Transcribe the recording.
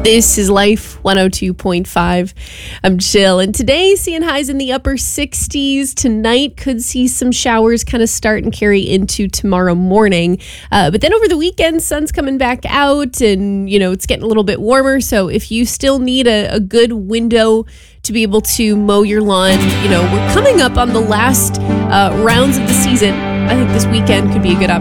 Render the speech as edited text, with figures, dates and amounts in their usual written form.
This is Life 102.5. I'm Jill, and today seeing highs in the upper 60s. Tonight could see some showers kind of start and carry into tomorrow morning. But then over the weekend, sun's coming back out and, it's getting a little bit warmer. So if you still need a good window to be able to mow your lawn, we're coming up on the last rounds of the season. I think this weekend could be a good opportunity